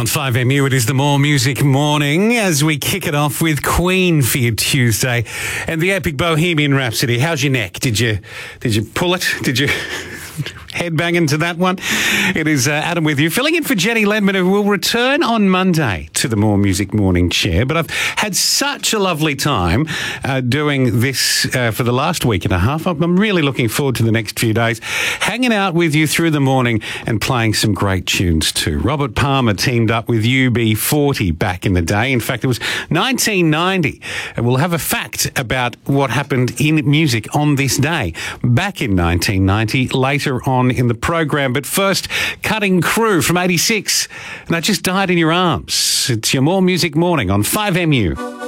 On 5MU, it is the More Music Morning as we kick it off with Queen for your Tuesday and the epic Bohemian Rhapsody. How's your neck? Did you pull it? Did you headbang into that one? It is Adam with you, filling in for Jenny Ledman, who will return on Monday to the More Music Morning chair. But I've had such a lovely time doing this for the last week and a half. I'm really looking forward to the next few days, hanging out with you through the morning and playing some great tunes too. Robert Palmer teamed up with UB40 back in the day. In fact, it was 1990. And we'll have a fact about what happened in music on this day back in 1990 later on in the program. But first, Cutting Crew from 86. And I Just Died in Your Arms. It's your More Music Morning on 5MU.